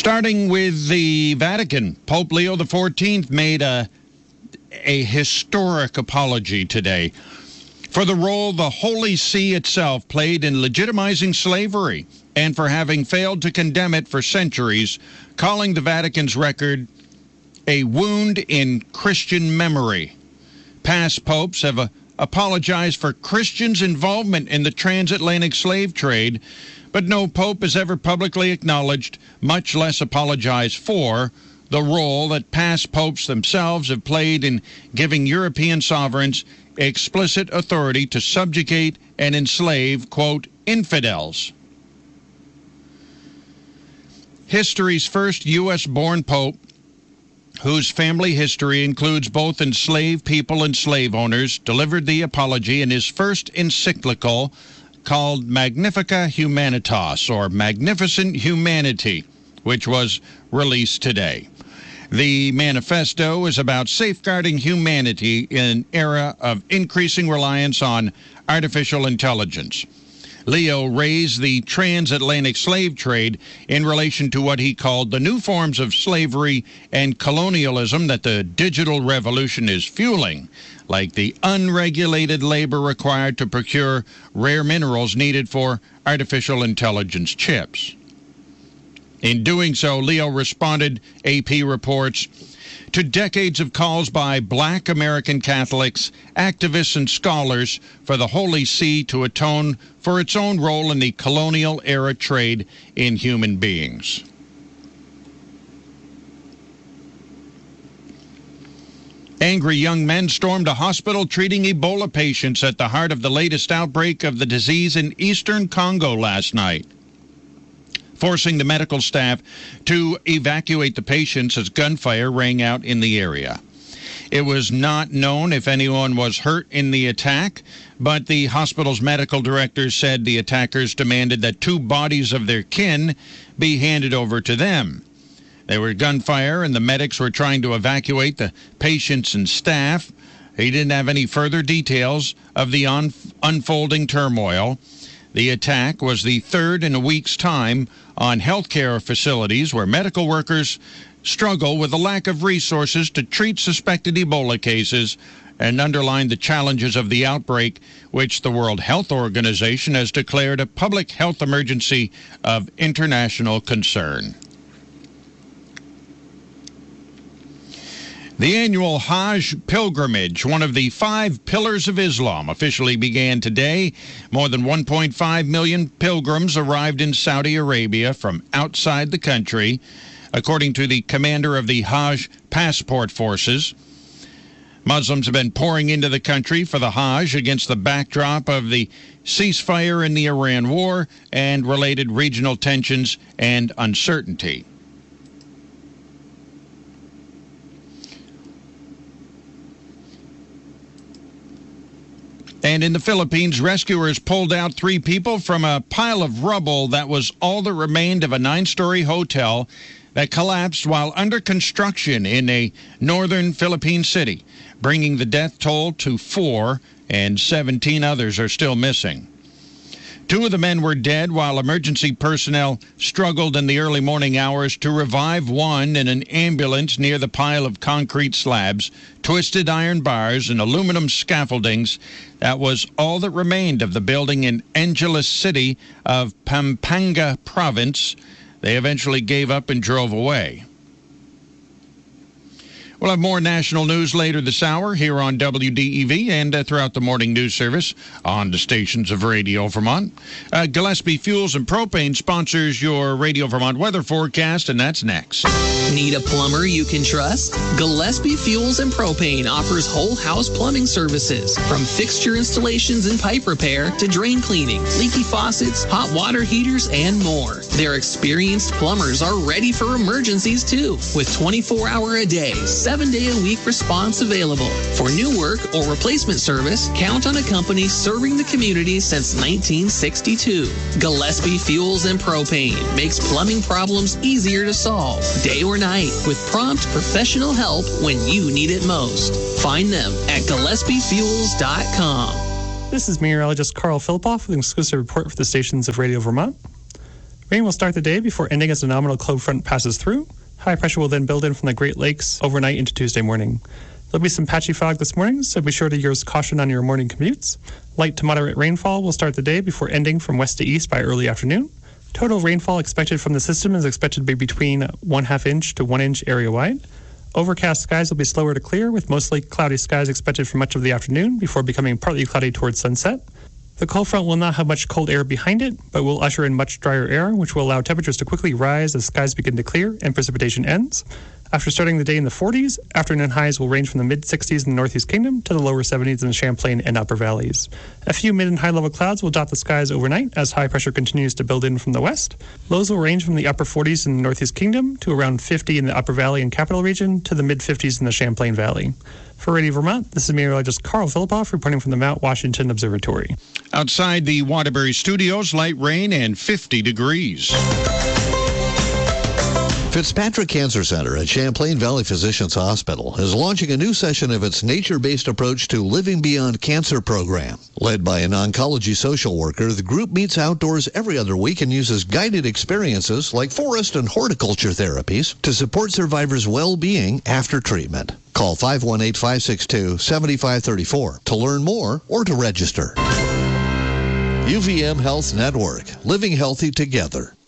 Starting with the Vatican, Pope Leo XIV made a historic apology today for the role the Holy See itself played in legitimizing slavery and for having failed to condemn it for centuries, calling the Vatican's record a wound in Christian memory. Past popes have apologized for Christians' involvement in the transatlantic slave trade, but no pope has ever publicly acknowledged, much less apologized for, the role that past popes themselves have played in giving European sovereigns explicit authority to subjugate and enslave, quote, infidels. History's first U.S.-born pope, whose family history includes both enslaved people and slave owners, delivered the apology in his first encyclical called Magnificat Humanitas, or Magnificent Humanity, which was released today. The manifesto is about safeguarding humanity in an era of increasing reliance on artificial intelligence. Leo raised the transatlantic slave trade in relation to what he called the new forms of slavery and colonialism that the digital revolution is fueling, like the unregulated labor required to procure rare minerals needed for artificial intelligence chips. In doing so, Leo responded, AP reports, to decades of calls by black American Catholics, activists, and scholars for the Holy See to atone for its own role in the colonial-era trade in human beings. Angry young men stormed a hospital treating Ebola patients at the heart of the latest outbreak of the disease in eastern Congo last night, forcing the medical staff to evacuate the patients as gunfire rang out in the area. It was not known if anyone was hurt in the attack, but the hospital's medical director said the attackers demanded that 2 bodies of their kin be handed over to them. There were gunfire, and the medics were trying to evacuate the patients and staff. He didn't have any further details of the unfolding turmoil. The attack was the third in a week's time on healthcare facilities where medical workers struggle with a lack of resources to treat suspected Ebola cases, and underlined the challenges of the outbreak, which the World Health Organization has declared a public health emergency of international concern. The annual Hajj pilgrimage, one of the 5 pillars of Islam, officially began today. More than 1.5 million pilgrims arrived in Saudi Arabia from outside the country, according to the commander of the Hajj passport forces. Muslims have been pouring into the country for the Hajj against the backdrop of the ceasefire in the Iran war and related regional tensions and uncertainty. And in the Philippines, rescuers pulled out 3 people from a pile of rubble that was all that remained of a 9-story hotel that collapsed while under construction in a northern Philippine city, bringing the death toll to 4, and 17 others are still missing. 2 of the men were dead, while emergency personnel struggled in the early morning hours to revive one in an ambulance near the pile of concrete slabs, twisted iron bars, and aluminum scaffoldings that was all that remained of the building in Angeles City of Pampanga Province. They eventually gave up and drove away. We'll have more national news later this hour here on WDEV and throughout the morning news service on the stations of Radio Vermont. Gillespie Fuels and Propane sponsors your Radio Vermont weather forecast, and that's next. Need a plumber you can trust? Gillespie Fuels and Propane offers whole house plumbing services, from fixture installations and pipe repair to drain cleaning, leaky faucets, hot water heaters, and more. Their experienced plumbers are ready for emergencies too, with 24-hour-a-day, 7-day-a-week response available. For new work or replacement service, count on a company serving the community since 1962. Gillespie Fuels and Propane makes plumbing problems easier to solve, day or night, with prompt professional help when you need it most. Find them at GillespieFuels.com. This is meteorologist Carl Philippoff with an exclusive report for the stations of Radio Vermont. Rain will start the day before ending as a nominal cold front passes through. High pressure will then build in from the Great Lakes overnight into Tuesday morning. There'll be some patchy fog this morning, so be sure to use caution on your morning commutes. Light to moderate rainfall will start the day before ending from west to east by early afternoon. Total rainfall expected from the system is expected to be between 1/2 inch to 1 inch area-wide. Overcast skies will be slower to clear, with mostly cloudy skies expected for much of the afternoon before becoming partly cloudy towards sunset. The cold front will not have much cold air behind it, but will usher in much drier air, which will allow temperatures to quickly rise as skies begin to clear and precipitation ends. After starting the day in the 40s, afternoon highs will range from the mid-60s in the Northeast Kingdom to the lower 70s in the Champlain and Upper Valleys. A few mid and high-level clouds will dot the skies overnight as high pressure continues to build in from the west. Lows will range from the upper 40s in the Northeast Kingdom to around 50 in the Upper Valley and Capital Region to the mid-50s in the Champlain Valley. For Radio Vermont, this is meteorologist Carl Filipoff reporting from the Mount Washington Observatory. Outside the Waterbury Studios, light rain and 50 degrees. Fitzpatrick Cancer Center at Champlain Valley Physicians Hospital is launching a new session of its nature-based approach to Living Beyond Cancer program. Led by an oncology social worker, the group meets outdoors every other week and uses guided experiences like forest and horticulture therapies to support survivors' well-being after treatment. Call 518-562-7534 to learn more or to register. UVM Health Network, living healthy together.